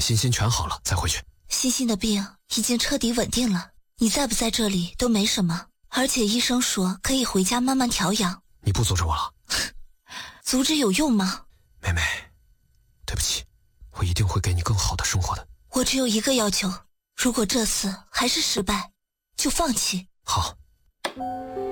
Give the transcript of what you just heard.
欣欣全好了再回去。 欣欣的病已经彻底稳定了，你在不在这里都没什么，而且医生说可以回家慢慢调养。 你不阻止我了？ 阻止有用吗？ 妹妹，对不起，我一定会给你更好的生活的。 我只有一个要求，如果这次还是失败，就放弃。 好。